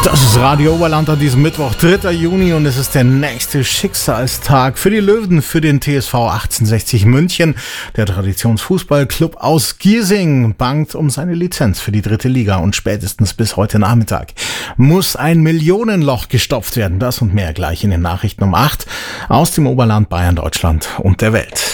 Das ist Radio Oberland an diesem Mittwoch, 3. Juni, und es ist der nächste Schicksalstag für die Löwen, für den TSV 1860 München. Der Traditionsfußballclub aus Giersing bangt um seine Lizenz für die 3. Liga und spätestens bis heute Nachmittag muss ein Millionenloch gestopft werden. Das und mehr gleich in den Nachrichten um 8 aus dem Oberland, Bayern, Deutschland und der Welt.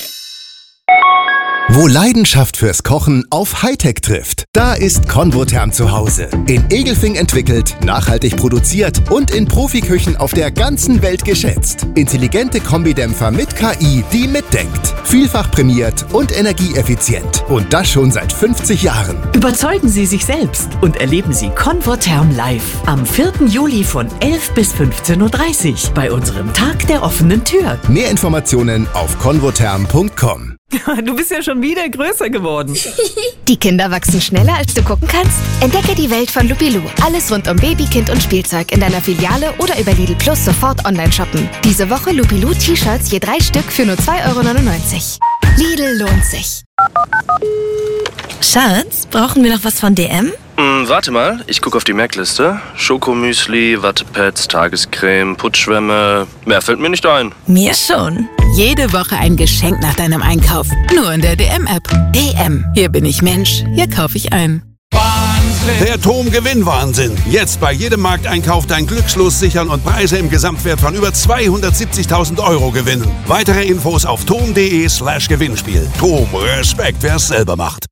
Wo Leidenschaft fürs Kochen auf Hightech trifft, da ist Convotherm zu Hause. In Egelfing entwickelt, nachhaltig produziert und in Profiküchen auf der ganzen Welt geschätzt. Intelligente Kombidämpfer mit KI, die mitdenkt. Vielfach prämiert und energieeffizient. Und das schon seit 50 Jahren. Überzeugen Sie sich selbst und erleben Sie Convotherm live am 4. Juli von 11 bis 15.30 Uhr bei unserem Tag der offenen Tür. Mehr Informationen auf convotherm.com. Du bist ja schon wieder größer geworden. Die Kinder wachsen schneller, als du gucken kannst? Entdecke die Welt von Lupilu. Alles rund um Baby, Kind und Spielzeug in deiner Filiale oder über Lidl Plus sofort online shoppen. Diese Woche Lupilu T-Shirts je 3 Stück für nur 2,99 €. Lidl lohnt sich. Schatz, brauchen wir noch was von DM? Warte mal, ich gucke auf die Merkliste. Schokomüsli, Wattepads, Tagescreme, Putzschwämme. Mehr fällt mir nicht ein. Mir schon. Jede Woche ein Geschenk nach deinem Einkauf. Nur in der DM-App. DM. Hier bin ich Mensch. Hier kaufe ich ein. Der TOM-Gewinn-Wahnsinn. Jetzt bei jedem Markteinkauf dein Glückslos sichern und Preise im Gesamtwert von über 270.000 € gewinnen. Weitere Infos auf tom.de/Gewinnspiel. TOM, Respekt, wer es selber macht.